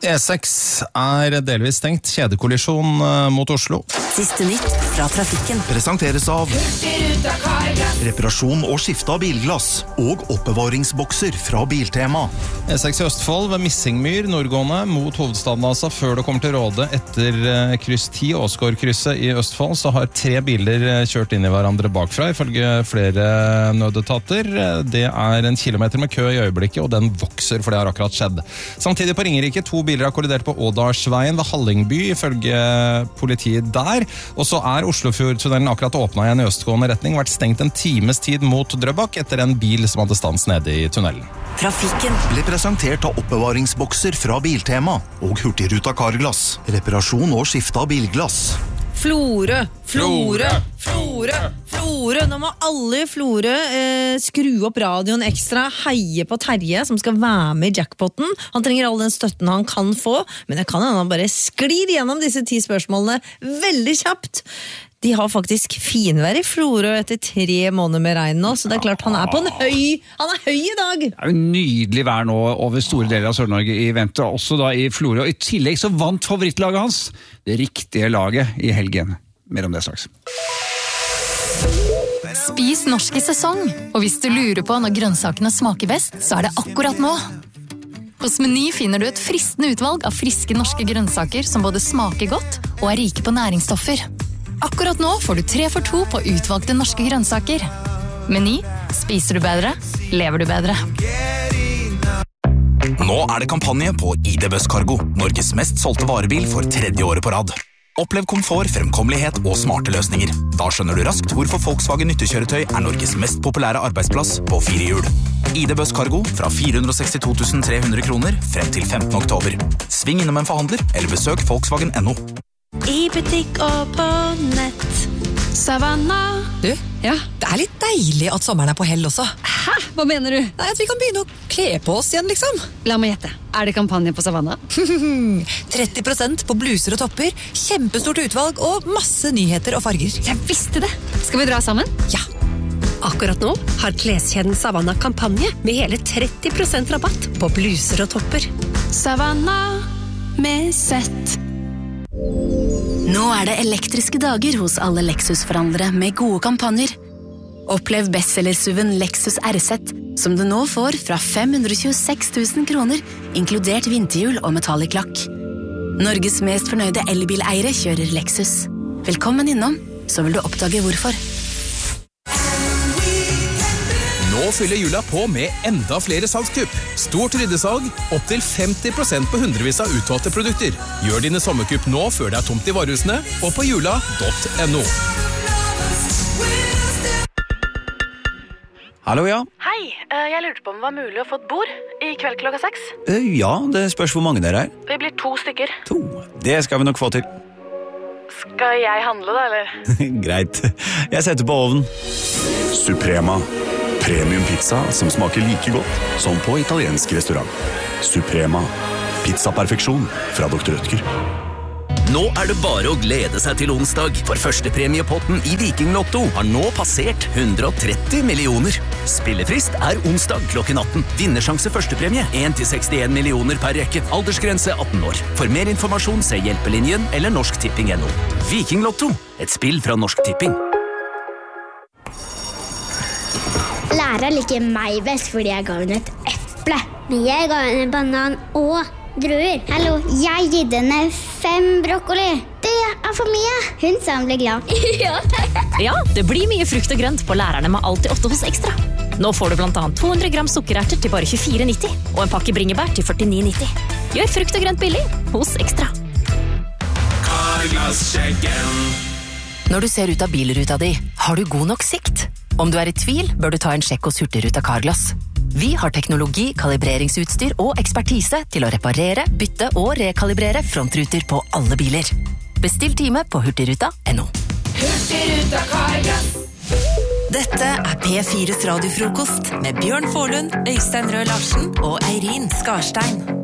E6 delvis stengt, kjedekollisjon mot Oslo. Siste nytt fra trafikken. Presenteres av reparasjon og skifte av bilglass og oppbevaringsbokser fra Biltema. E6 i Østfold ved Missingmyr, nordgående mot hovedstaden altså, før det kommer til Råde etter kryss 10, Åsgårdkrysset i Østfold, så har 3 biler kjørt inn i hverandre bakfra, ifølge flere nødetater. Det en kilometer med kø i øyeblikket, og den vokser, for det har akkurat skjedd. Samtidig på Ringerike, 2 biler har kollidert på Ådalsveien ved Hallingby, ifølge politiet der. Og så Oslofjordtunnelen akkurat åpnet igjen i østgående retning, vært stengt en times tid mot Drøbak etter en bil som hadde stans nede i tunnelen. Trafikken ble presentert av oppbevaringsbokser fra Biltema og Hurtigruta Carglass. Reparasjon og skifte av bilglass. Florø. Nå må alle i Florø skru opp radioen ekstra, heie på Terje som skal være med i jackpotten. Han trenger all den støtten han kan få, men det kan hende han bare sklir gjennom disse 10 spørsmålene veldig kjapt. De har faktisk finvær i Florø etter 3 måneder med regn nå, så det klart han på en høy. Han høy i dag. Det jo nydelig vær nå over store deler av Sør-Norge i vinter, også da i Florø. Og i tillegg så vant favorittlaget hans, det riktige laget i helgen. Mer om det straks. Spis norsk i sesong, og hvis du lurer på når grønnsakene smaker best, så det akkurat nå. Hos Meny finner du et fristende utvalg av friske norske grønnsaker som både smaker godt og rike på næringsstoffer. Akkurat nå får du 3 for 2 på utvalgte norske grønnsaker. Meny, spiser du bedre, lever du bedre. Nå det kampanje på ID-Buss Cargo, Norges mest solgte varebil for 3. året på rad. Opplev komfort, fremkommelighet og smarte løsninger. Da skjønner du raskt hvorfor Volkswagen nyttekjøretøy Norges mest populære arbeidsplass på 4 hjul. ID-Buss Cargo fra 462 300 kroner frem til 15. oktober. Sving innom en forhandler eller besøk Volkswagen.no. I butikk og på nett. Savannah. Du, ja, det litt deilig at sommeren på hell også. Hæ? Hva mener du? Nei, at vi kan begynne å kle på oss igjen, liksom. La meg gjette. Det kampanje på Savannah? 30% på bluser og topper, kjempestort utvalg og masse nyheter og farger. Jeg visste det! Skal vi dra sammen? Ja. Akkurat nå har kleskjeden Savannah kampanje med hele 30% rabatt på bluser og topper. Savannah med sett. Nå det elektriske dager hos alle Lexus-forhandlere med gode kampanjer. Opplev bestseller-SUV-en Lexus RZ, som du nå får fra 526 000 kroner, inkludert vinterhjul og metallic lakk. Norges mest fornøyde elbileiere kjører Lexus. Velkommen innom, så vil du oppdage hvorfor. Nå fyller jula på med enda flere salgskupp. Stort ryddesalg, opp til 50% på hundrevis av utvalgte produkter. Gjør dine sommerkupp nå før det tomt i varehusene, og på jula.no. Hallo, ja. Hei, jeg lurte på om det var mulig å få et bord i kveld klokka 6. Ja, det spørs hvor mange dere Vi blir 2 stykker. 2. Det skal vi nok få til. Skal jeg handle da, eller? Greit. Jeg setter på ovnen. Suprema. Premium pizza som smaker like godt som på italiensk restaurant. Suprema. Pizza-perfeksjon fra Dr. Rødtger. Nå det bare å glede seg til onsdag, for førstepremiepotten i Viking Lotto har nå passert 130 millioner. Spillefrist onsdag klokken 18. Vinnersjanse førstepremie 1-61 millioner per rekke. Aldersgrense 18 år. For mer informasjon se Hjelpelinjen eller norsktipping.no. Viking Lotto, et spill fra Norsk Tipping. Læreren liker meg best fordi jeg ga henne et eple. Men jeg ga henne banan og druer. Hallo, jeg gitt henne 5 brokkoli. Det for mye. Hun sa hun ble glad. Ja, det blir mye frukt og grønt på lærerne med Alltid 8 hos Ekstra. Nå får du blant annet 200 gram sukkererter til bare 24,90 og en pakke bringebær til 49,90. Gjør frukt og grønt billig hos Ekstra. Carglass-checken. Når du ser ut av bilruta di, har du god nok sikt? Om du i tvil, bør du ta en sjekk hos Hurtigruta Carglass. Vi har teknologi, kalibreringsutstyr og ekspertise til å reparere, bytte og rekalibrere frontruter på alle biler. Bestill time på hurtigruta.no. Hurtigruta Carglass. Dette P4s radiofrokost med Bjørn Forlund, Øystein Rød Larsen og Eirin Skarstein.